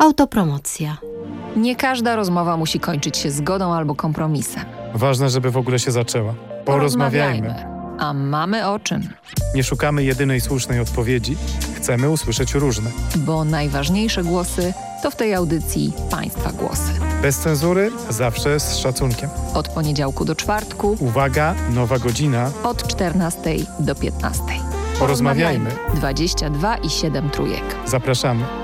Autopromocja. Nie każda rozmowa musi kończyć się zgodą albo kompromisem. Ważne, żeby w ogóle się zaczęła. Porozmawiajmy. A mamy o czym? Nie szukamy jedynej słusznej odpowiedzi. Chcemy usłyszeć różne. Bo najważniejsze głosy to w tej audycji Państwa głosy. Bez cenzury, zawsze z szacunkiem. Od poniedziałku do czwartku, Uwaga, nowa godzina. od 14 do 15. Porozmawiajmy. 22 i 7 trójek. Zapraszamy.